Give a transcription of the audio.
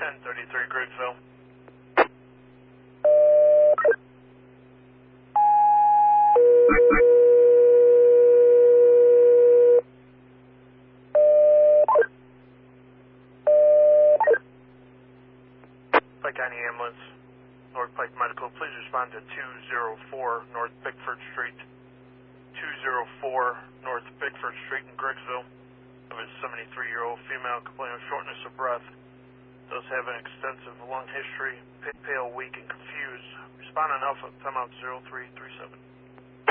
1033 Griggsville. Pike County Ambulance, North Pike Medical, please respond to 204 North Bickford Street. 204 North Bickford Street in Griggsville. Of a 73-year-old female complaining of shortness of breath. Does have an extensive lung history, pale, weak, and confused. Respond on Alpha, timeout 0337.